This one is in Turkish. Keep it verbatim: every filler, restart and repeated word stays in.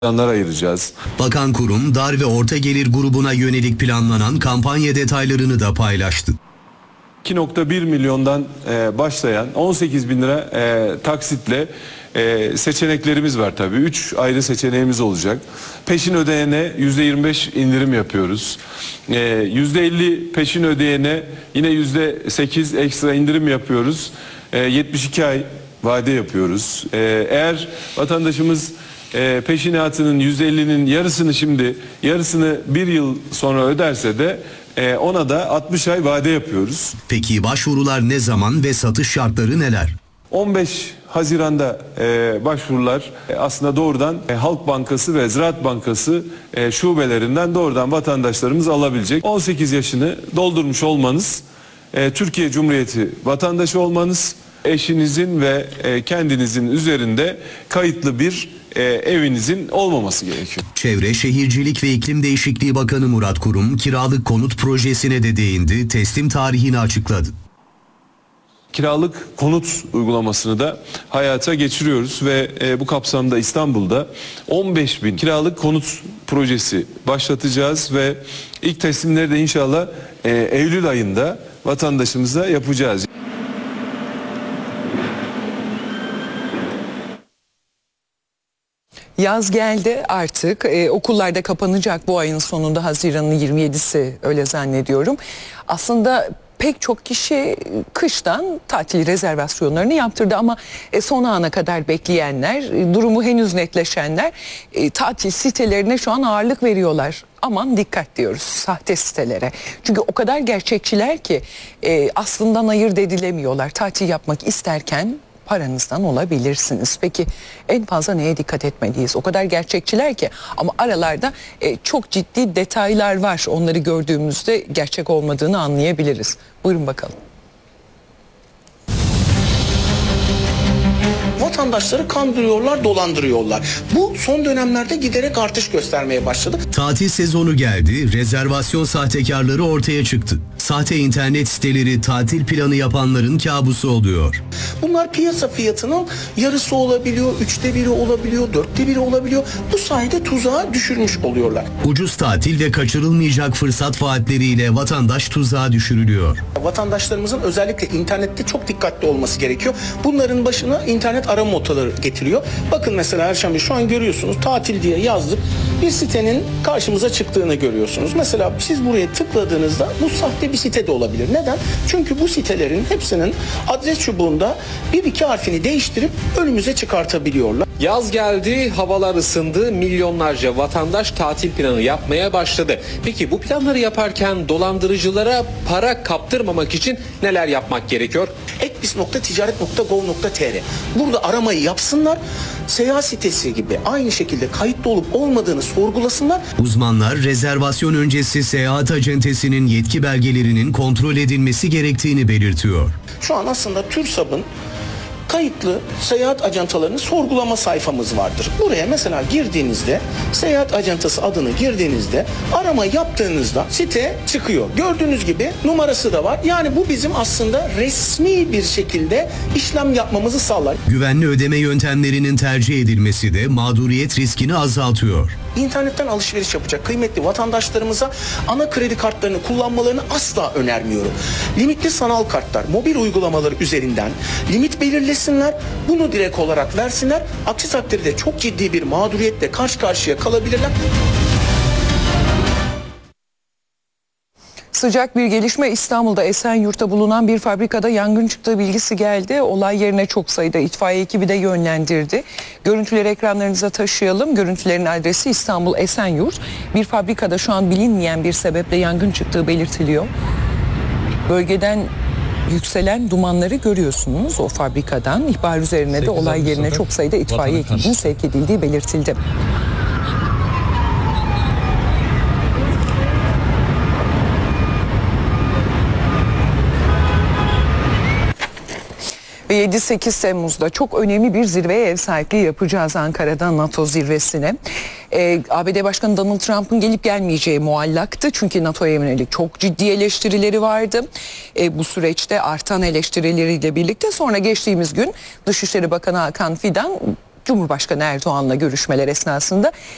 planlar ayıracağız. Bakan kurum dar ve orta gelir grubuna yönelik planlanan kampanya detaylarını da paylaştı. iki nokta bir milyondan e, başlayan on sekiz bin lira e, taksitle e, seçeneklerimiz var tabii. üç ayrı seçeneğimiz olacak. Peşin ödeyene yüzde yirmi beş indirim yapıyoruz. E, yüzde elli peşin ödeyene yine yüzde sekiz ekstra indirim yapıyoruz. E, yetmiş iki ay vade yapıyoruz. E, eğer vatandaşımız e, peşinatının yüzde ellinin yarısını şimdi, yarısını bir yıl sonra öderse de e, ona da altmış ay vade yapıyoruz. Peki başvurular ne zaman ve satış şartları neler? on beş Haziran'da e, başvurular e, aslında doğrudan e, Halk Bankası ve Ziraat Bankası e, şubelerinden doğrudan vatandaşlarımız alabilecek. on sekiz yaşını doldurmuş olmanız, e, Türkiye Cumhuriyeti vatandaşı olmanız, eşinizin ve e, kendinizin üzerinde kayıtlı bir e, evinizin olmaması gerekiyor. Çevre, Şehircilik ve İklim Değişikliği Bakanı Murat Kurum kiralık konut projesine de değindi, teslim tarihini açıkladı. Kiralık konut uygulamasını da hayata geçiriyoruz ve e, bu kapsamda İstanbul'da on beş bin kiralık konut projesi başlatacağız ve ilk teslimleri de inşallah e, Eylül ayında vatandaşımıza yapacağız. Yaz geldi artık. Ee, okullarda kapanacak bu ayın sonunda, Haziran'ın yirmi yedisi öyle zannediyorum. Aslında pek çok kişi kıştan tatil rezervasyonlarını yaptırdı ama e, son ana kadar bekleyenler, e, durumu henüz netleşenler e, tatil sitelerine şu an ağırlık veriyorlar. Aman dikkat diyoruz sahte sitelere. Çünkü o kadar gerçekçiler ki e, aslından ayırt edilemiyorlar. Tatil yapmak isterken paranızdan olabilirsiniz. Peki en fazla neye dikkat etmeliyiz? O kadar gerçekçiler ki ama aralarda e, çok ciddi detaylar var. Onları gördüğümüzde gerçek olmadığını anlayabiliriz. Buyurun bakalım. Vatandaşları kandırıyorlar, dolandırıyorlar. Bu son dönemlerde giderek artış göstermeye başladı. Tatil sezonu geldi, rezervasyon sahtekarları ortaya çıktı. Sahte internet siteleri tatil planı yapanların kabusu oluyor. Bunlar piyasa fiyatının yarısı olabiliyor, üçte biri olabiliyor, dörtte biri olabiliyor. Bu sayede tuzağa düşürmüş oluyorlar. Ucuz tatil ve kaçırılmayacak fırsat vaatleriyle vatandaş tuzağa düşürülüyor. Vatandaşlarımızın özellikle internette çok dikkatli olması gerekiyor. Bunların başına internet arama motorları getiriyor. Bakın mesela Erşan Bey, şu an görüyorsunuz, tatil diye yazdık. Bir sitenin karşımıza çıktığını görüyorsunuz. Mesela siz buraya tıkladığınızda bu sahte bir site de olabilir. Neden? Çünkü bu sitelerin hepsinin adres çubuğunda bir iki harfini değiştirip önümüze çıkartabiliyorlar. Yaz geldi, havalar ısındı, milyonlarca vatandaş tatil planı yapmaya başladı. Peki bu planları yaparken dolandırıcılara para kaptırmamak için neler yapmak gerekiyor? ekbis nokta ticaret nokta gov nokta tr Burada aramayı yapsınlar. Seyahat sitesi gibi aynı şekilde kayıtlı olup olmadığını sorgulasınlar. Uzmanlar rezervasyon öncesi seyahat acentesinin yetki belgelerinin kontrol edilmesi gerektiğini belirtiyor. Şu an aslında TÜRSAB'ın kayıtlı seyahat ajantalarını sorgulama sayfamız vardır. Buraya mesela girdiğinizde, seyahat ajantası adını girdiğinizde, arama yaptığınızda site çıkıyor. Gördüğünüz gibi numarası da var. Yani bu bizim aslında resmi bir şekilde işlem yapmamızı sağlar. Güvenli ödeme yöntemlerinin tercih edilmesi de mağduriyet riskini azaltıyor. İnternetten alışveriş yapacak kıymetli vatandaşlarımıza ana kredi kartlarını kullanmalarını asla önermiyorum. Limitli sanal kartlar, mobil uygulamaları üzerinden limit belirlesinler, bunu direkt olarak versinler. Aksi takdirde çok ciddi bir mağduriyetle karşı karşıya kalabilirler. Sıcak bir gelişme. İstanbul'da Esenyurt'ta bulunan bir fabrikada yangın çıktığı bilgisi geldi. Olay yerine çok sayıda itfaiye ekibi de yönlendirdi. Görüntüleri ekranlarınıza taşıyalım. Görüntülerin adresi İstanbul Esenyurt. Bir fabrikada şu an bilinmeyen bir sebeple yangın çıktığı belirtiliyor. Bölgeden yükselen dumanları görüyorsunuz o fabrikadan. İhbar üzerine de olay yerine çok sayıda itfaiye ekibinin sevk edildiği belirtildi. yedi sekiz Temmuz'da çok önemli bir zirveye ev sahipliği yapacağız Ankara'da, NATO zirvesine. Ee, A B D Başkanı Donald Trump'ın gelip gelmeyeceği muallaktı. Çünkü NATO'ya yönelik çok ciddi eleştirileri vardı. Ee, bu süreçte artan eleştirileriyle birlikte sonra geçtiğimiz gün Dışişleri Bakanı Hakan Fidan Cumhurbaşkanı Erdoğan'la görüşmeler esnasında